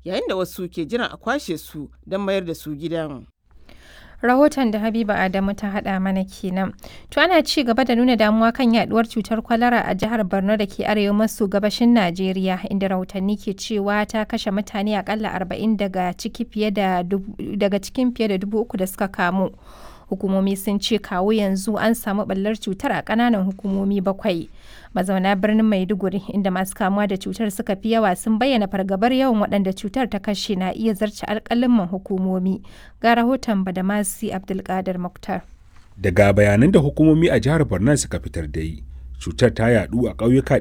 yayin da wasu ke jiran a kwashe su don mayar da su gidan. Rahoton da Habiba Adamu ta haɗa mana kenan. To ana ci gaba da nuna damuwa kan yaduwar cutar kwalara a jihar Borno da ke arewa maso gabashin Najeriya, inda rahotanni ke cewa ta kashe mutane akalla 40 daga cikin fiye da 3,000 da suka kamu. Hukumomi sun ce kawo yanzu an samu ɓallar cutar a ƙananan hukumomi 7. Mazauna birnin Maiduguri, inda masu kamuwa da cutar suka fi yawa, sun bayyana fargabar yawan waɗanda cutar ta kashe na iya zarce alƙalimman hukumomi. Ga rahoton Badamasi Abdulkadir Muktar. Daga bayanan da hukumomi a jihar Borno suka fitar dai, cutar ta yadu a ƙauyuka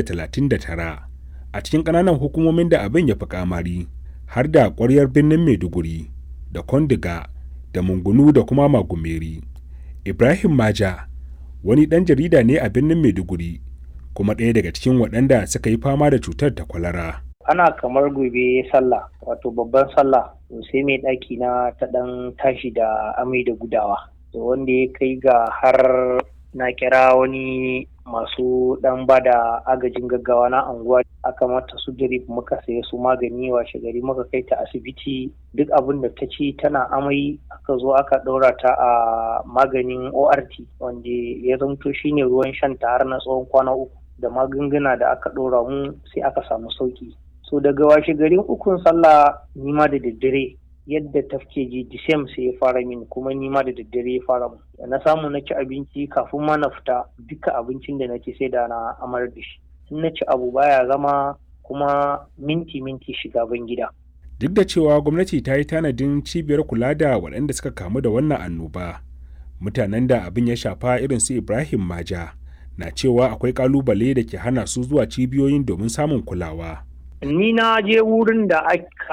139 a cikin ƙananan hukumomin da abin ya fi kamari, har da ƙwaryar birnin Maiduguri da Kondiga da Mungunu da kuma Magumeri. Ibrahim Maja wani ɗan jarida ne a birnin Maiduguri, kuma ɗaya daga cikin waɗanda suka yi fama da cutar ta kwalara. Ana kamar gobe sallah, wato babban sallah, sai mai ɗaki na ta ɗan tashi da amai da gudawa, wanda ya kai ga har na kira wani masu ɗan ba da agajin gaggawa na anguwa, aka mata su drip, muka saye su magani, washe gari muka kai ta asibiti. Duk abin da ta ci tana amai, aka zo aka ɗora ta a maganin ORT wanda ya zamto shine ruwan shan ta har na tsawon kwana 3, da magunguna da aka ɗora mu sai aka samu sauki. So daga washe garin ukun sallah nima da daddare yadda tafke ji disem sai ya fara min, kuma nima da daddare ya fara mu. Da na samu na ci abinci kafin ma na fita, duka abincin da nake sai da na amar da shi. In na ci abu baya zama, kuma minti shiga ban gida. Duk da cewa gwamnati ta yi tanadin cibiyar kula da waɗanda suka kamu da wannan annoba, mutanen da abin ya shafa irin su Ibrahim Maja na cewa akwai kalubale da ke hana su zuwa cibiyoyin domin samun kulawa. Ni na je wurin da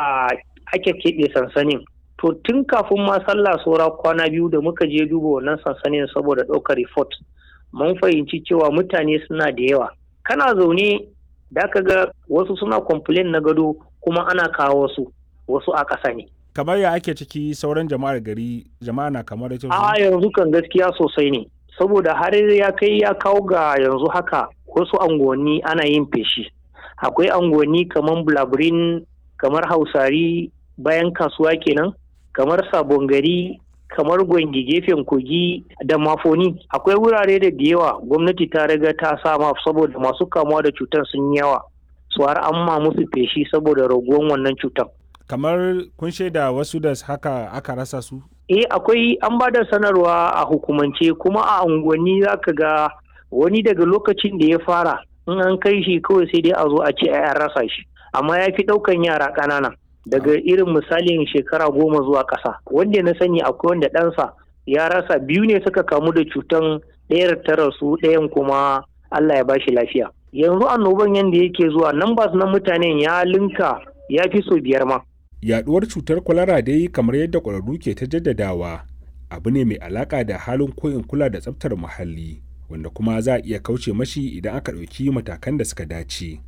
ake keɓe sansanin. To tun kafin ma sallah saura kwana 2 da muka je duba wannan sansanin saboda ɗaukar report, mun fahimci cewa mutane suna da yawa. Kana zaune da ka ga wasu suna complain na gado, kuma ana kawo wasu a ƙasa ne. Kamar ya ake ciki sauran jama'ar gari, jama'a na kamar ita? A yanzu kan gaskiya sosai ne, saboda har ya kai ya kawo ga yanzu haka wasu anguwanni ana yin feshi. Akwai anguwanni kamar Blabirin, kamar Hausari bayan kasuwa kenan, kamar Sabon Gari, kamar Gwangi gefen Kogi da Mafoni. Akwai wurare da yawa gwamnati ta riga ta sama saboda masu kamuwa da cutar sun yawa, su har an ma musu feshi saboda raguwan wannan cutar. Kamar kun shaida wasu da haka aka rasa su? Akwai, an ba da sanarwa a hukumance, kuma a unguwanni za ka ga wani daga lokacin da ya fara, in an kai shi kawai sai dai a zo a ce an rasa shi, amma ya fi ɗaukan yara ƙanana daga irin misalin shekara 10 zuwa ƙasa. Wanda na sani akwai wanda ɗansa ya rasa, 2 ne suka kamu da cutan, ɗayar ta rasu, ɗayan kuma Allah ya bashi lafiya. Yanzu annoban yanda yake zuwa, numbers na mutanen ya linka, ya fi so 5 ma. Yaduwar cutar kwalara dai, kamar yadda ƙwararru ke ta jaddadawa, abu ne mai alaƙa da halin koyin kula da tsaftar muhalli, wanda kuma za a iya kauce mashi idan aka ɗauki matakan da suka dace.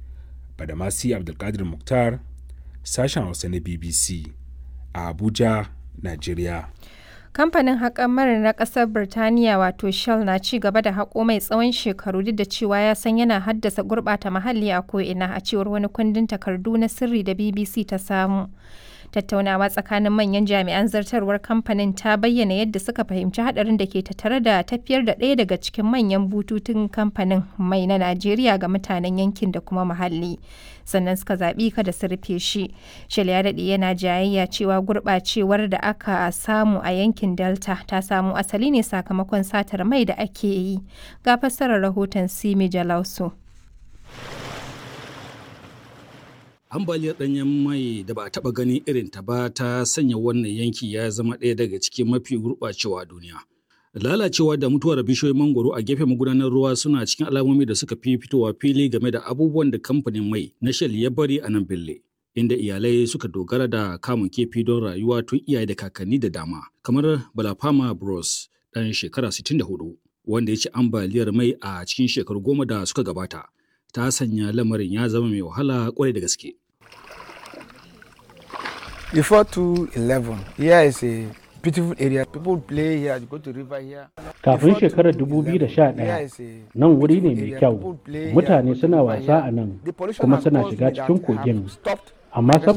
Badamasi Abdulkadir Muktar, sashen Hausa na BBC, a Abuja, Najeriya. Kamfanin haƙar mai na ƙasar Birtaniya wato Shell na ci gaba da haƙo mai tsawon shekaru, duk da cewa ya san yana haddasa gurɓata muhalli a ko'ina, a cewar wani kundin takardu na sirri da BBC ta samu. Tattaunawa tsakanin manyan jami'an zartarwar kamfanin ta bayyana yadda suka fahimci haɗarin da ke tattare da tafiyar da ɗaya daga cikin manyan bututun kamfanin mai na Najeriya ga mutanen yankin da kuma muhalli. Sannan suka zaɓi kada su rufe shi. Shell ya daɗe yana jayayya cewa gurɓacewar da aka samu a yankin Delta ta samo asali ne sakamakon satar mai da ake yi. Ga fassarar rahoton Simi Jalausu. Ambaliyar ɗanyen mai da ba a taɓa ganin irin ta ba ta sanya wannan yanki ya zama ɗaya daga cikin mafi gurɓacewa a duniya. Lalacewa da mutuwar bishiyoyin mangoro a gefen magudanar ruwa suna cikin alamomi da suka fi fitowa fili game da abubuwan da kamfanin mai na Shell ya bari a nan Bille, inda iyalai suka dogara da kamun kifi don rayuwa tun iyaye da kakanni da dama, kamar Balafama Bros, ɗan shekara 64, wanda ya ci ambaliyar mai a cikin shekaru 10 da suka gabata. Ta sanya lamarin ya zama mai wahala kwarai da gaske. Before 2011, here is a beautiful area. People play here, go to river here. Kafin shekarar 2011, nan wuri ne mai kyau. Mutane suna wasa a nan, kuma suna shiga cikin kogin. Amma